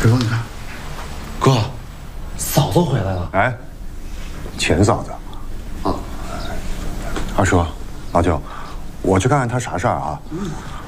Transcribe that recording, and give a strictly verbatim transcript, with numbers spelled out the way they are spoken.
师傅，你看， 哥，嫂子回来了。 哎，钱嫂子。啊，二叔，老九，我去看看他啥事儿啊？